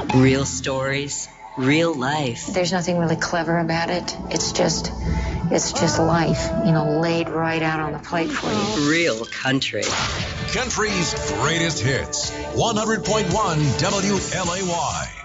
Real stories, real life. There's nothing really clever about it. It's just life, laid right out on the plate for you. Real country. Country's greatest hits. 100.1 WLAY.